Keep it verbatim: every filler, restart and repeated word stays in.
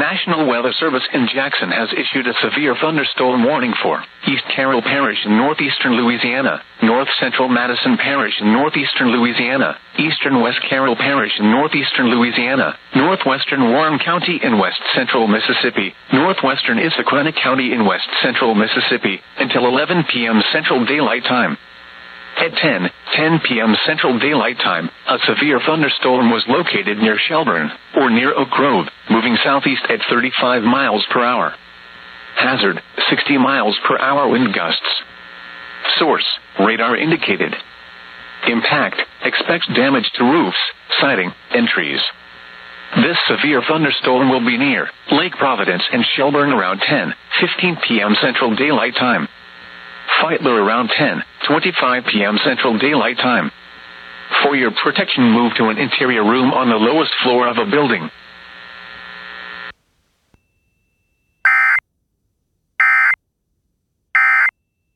National Weather Service in Jackson has issued a severe thunderstorm warning for East Carroll Parish in northeastern Louisiana, North Central Madison Parish in northeastern Louisiana, Eastern West Carroll Parish in northeastern Louisiana, northwestern Warren County in west central Mississippi, northwestern Issaquah County in west central Mississippi, until eleven p.m. Central Daylight Time. At ten ten p.m. Central Daylight Time, a severe thunderstorm was located near Shelburne, or near Oak Grove, moving southeast at thirty-five miles per hour. Hazard, sixty miles per hour wind gusts. Source, radar indicated. Impact, expects damage to roofs, siding, and trees. This severe thunderstorm will be near Lake Providence and Shelburne around ten fifteen p.m. Central Daylight Time. Feitler around ten twenty-five p.m. Central Daylight Time. For your protection, move to an interior room on the lowest floor of a building.